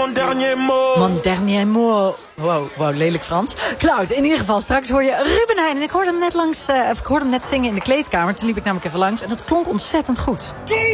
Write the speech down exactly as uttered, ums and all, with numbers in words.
mon dernier mot. Mon dernier mot. Wow, wow, lelijk Frans. Cloud, in ieder geval, straks hoor je Ruben Heijn. En ik hoorde hem net langs, uh, ik hoorde hem net zingen in de kleedkamer. Toen liep ik namelijk even langs en dat klonk ontzettend goed.